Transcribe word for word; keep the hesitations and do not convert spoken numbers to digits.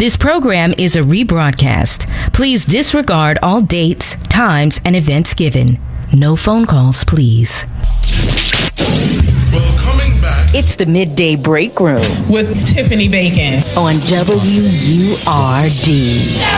This program is a rebroadcast. Please disregard all dates, times, and events given. No phone calls, please. Well, coming back. It's the Midday Break Room with Tiffany Bacon on W U R D.